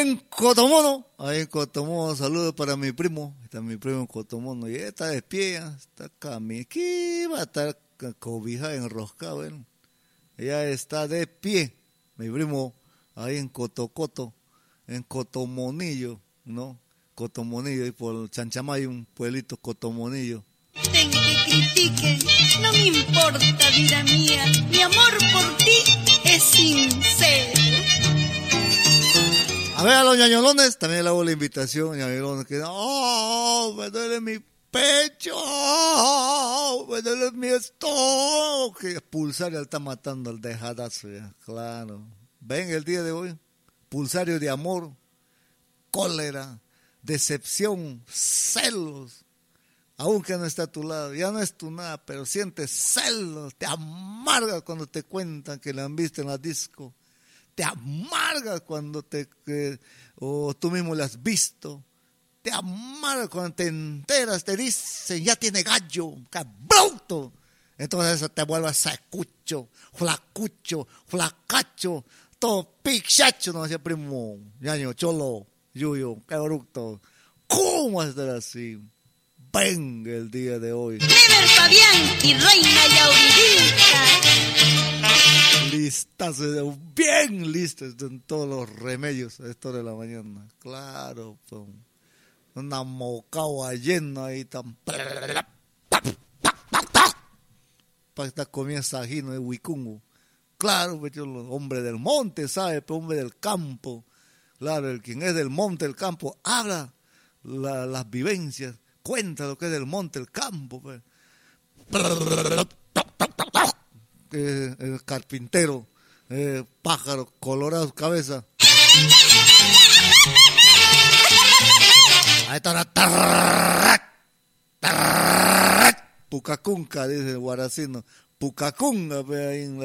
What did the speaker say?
en Cotomono. Ahí en Cotomono, saludos para mi primo. Está mi primo en Cotomono. Y él está de pie, está caminando. ¿Qué va a estar cobijada, enroscada? Bueno. Ella está de pie. Mi primo ahí en Cotocoto, en Cotomonillo, ¿no? Cotomonillo, y por Chanchamayo, un pueblito Cotomonillo. Que critiquen, no me importa, vida mía. Mi amor por ti es sincero. A ver, a los ñañolones también le hago la invitación, ñañolones, que me duele mi pecho, me duele mi estómago, que Pulsario está matando al dejadazo ya, claro. Ven el día de hoy, Pulsario de amor, cólera, decepción, celos, aunque no está a tu lado, ya no es tu nada, pero sientes celos, te amarga cuando te cuentan que la han visto en la disco. Te amarga cuando o tú mismo la has visto. Te amarga cuando te enteras, te dicen, ya tiene gallo, que bruto. Entonces eso te vuelve sacucho, flacucho, flacacho, todo pichacho, no decía primo, ñaño, cholo, yuyo, qué bruto. ¿Cómo estar así? Venga el día de hoy. Clever Fabián y Reina Yauridinka. Listas, bien listas en todos los remedios a esta hora de la mañana. Claro, pues, una mocagua llena ahí tan... Para estar comiendo sajino de huicungo. Claro, pues, hombre del monte, ¿sabe? Pues, hombre del campo. Claro, el quien es del monte, del campo, habla las vivencias, cuenta lo que es del monte, el campo. Pues. El carpintero, pájaro, colorado, cabeza. Ahí está una Pucacunca, dice el guaracino. Pucacunga, ahí en la